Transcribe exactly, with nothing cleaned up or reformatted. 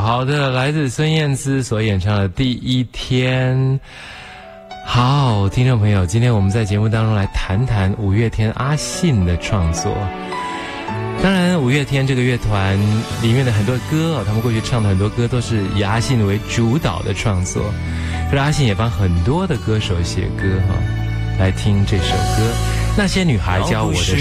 好的，来自孙燕姿所演唱的《第一天》。好，听众朋友，今天我们在节目当中来谈谈五月天阿信的创作。当然，五月天这个乐团里面的很多歌，他们过去唱的很多歌都是以阿信为主导的创作。可是阿信也帮很多的歌手写歌哈，来听这首歌《那些女孩教我的》。